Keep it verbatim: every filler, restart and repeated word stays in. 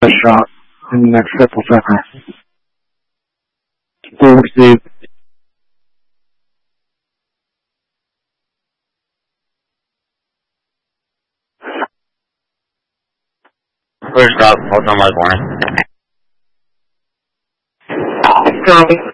a shot in the next couple seconds. Full receive. First up, hold on my corner. Charlie.